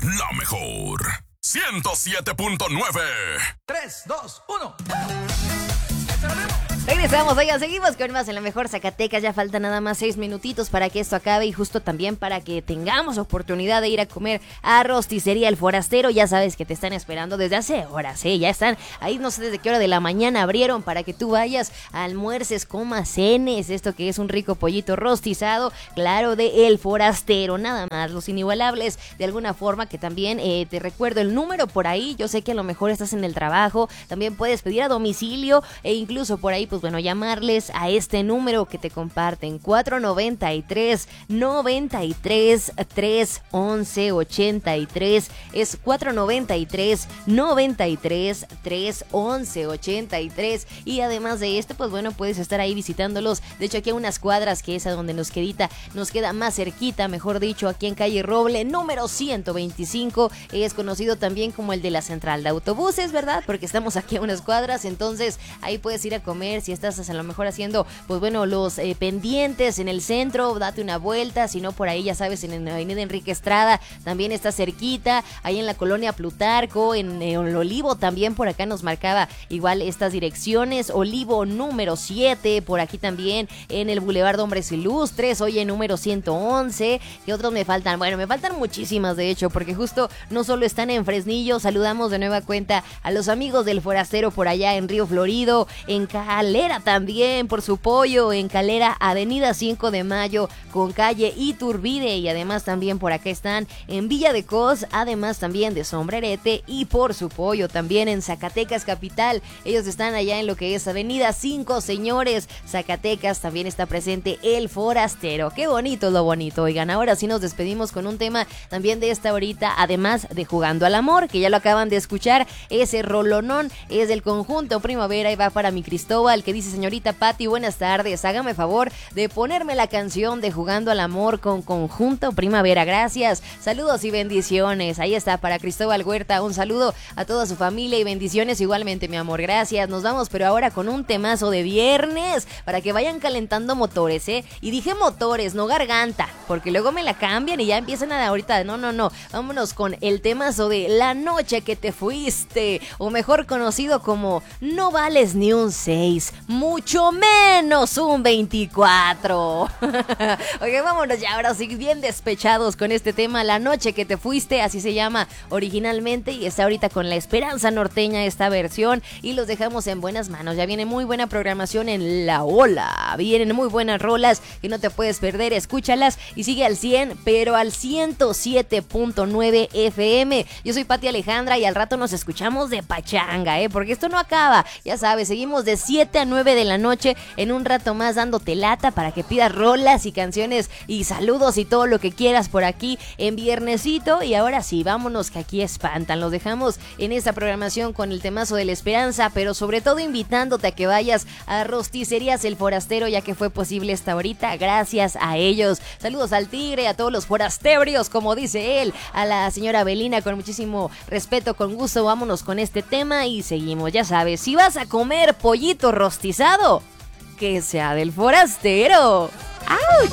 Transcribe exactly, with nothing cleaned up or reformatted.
la mejor. ciento siete punto nueve. tres, dos, uno. Regresamos, oigan, seguimos con más en la mejor Zacatecas. Ya faltan nada más seis minutitos para que esto acabe y justo también para que tengamos oportunidad de ir a comer a Rosticería El Forastero. Ya sabes que te están esperando desde hace horas, ¿eh? Ya están ahí, no sé desde qué hora de la mañana abrieron para que tú vayas, almuerces, comas, cenes, esto que es un rico pollito rostizado, claro, de El Forastero, nada más, los inigualables de alguna forma. Que también eh, te recuerdo el número por ahí, yo sé que a lo mejor estás en el trabajo, también puedes pedir a domicilio e incluso por ahí pues bueno, llamarles a este número que te comparten, cuatro noventa y tres, noventa y tres, tres once ochenta y tres, es cuatro noventa y tres, noventa y tres, tres once ochenta y tres, y además de esto, pues bueno, puedes estar ahí visitándolos, de hecho aquí a unas cuadras, que es a donde nos quedita, nos queda más cerquita, mejor dicho, aquí en calle Roble, número ciento veinticinco, es conocido también como el de la central de autobuses, ¿verdad? Porque estamos aquí a unas cuadras, entonces ahí puedes ir a comer. Si estás a lo mejor haciendo, pues bueno, los eh, pendientes en el centro, date una vuelta, si no por ahí ya sabes, en la avenida Enrique Estrada, también está cerquita, ahí en la colonia Plutarco, en, eh, en Olivo también por acá nos marcaba igual estas direcciones, Olivo número siete, por aquí también en el Boulevard Hombres Ilustres, oye, número ciento once, ¿qué otros me faltan? Bueno, me faltan muchísimas de hecho, porque justo no solo están en Fresnillo, saludamos de nueva cuenta a los amigos del Forastero por allá en Río Florido, en Calera también por su pollo, en Calera, avenida cinco de mayo con calle Iturbide, y además también por acá están en Villa de Cos, además también de Sombrerete, y por su pollo también en Zacatecas capital. Ellos están allá en lo que es avenida cinco señores, Zacatecas, también está presente El Forastero. Qué bonito lo bonito. Oigan, ahora sí nos despedimos con un tema también de esta horita, además de Jugando al Amor, que ya lo acaban de escuchar, ese rolonón es del conjunto Primavera y va para mi Cristóbal, que dice: señorita Pati, buenas tardes, hágame favor de ponerme la canción de Jugando al Amor con Conjunto Primavera, gracias, saludos y bendiciones. Ahí está para Cristóbal Huerta, un saludo a toda su familia y bendiciones igualmente, mi amor, gracias. Nos vamos pero ahora con un temazo de viernes para que vayan calentando motores, eh, y dije motores, no garganta, porque luego me la cambian y ya empiezan a ahorita, no, no, no, vámonos con el temazo de La Noche que te fuiste, o mejor conocido como No vales ni un seis, mucho menos un veinticuatro. Oye, vámonos ya, ahora sí, bien despechados con este tema, La Noche que te fuiste, así se llama originalmente, y está ahorita con La Esperanza Norteña esta versión, y los dejamos en buenas manos. Ya viene muy buena programación en La Ola, vienen muy buenas rolas que no te puedes perder, escúchalas y sigue al cien, pero al ciento siete punto nueve F M. Yo soy Pati Alejandra y al rato nos escuchamos de pachanga, eh, porque esto no acaba, ya sabes, seguimos de siete a nueve de la noche, en un rato más dándote lata para que pidas rolas y canciones y saludos y todo lo que quieras por aquí en viernesito. Y ahora sí, vámonos que aquí espantan. Los dejamos en esta programación con el temazo de La Esperanza, pero sobre todo invitándote a que vayas a Rosticerías El Forastero, ya que fue posible esta horita gracias a ellos. Saludos al Tigre, a todos los forastebrios, como dice él, a la señora Belina, con muchísimo respeto, con gusto. Vámonos con este tema y seguimos. Ya sabes, si vas a comer pollito rostizado, que sea del Forastero. ¡Auch!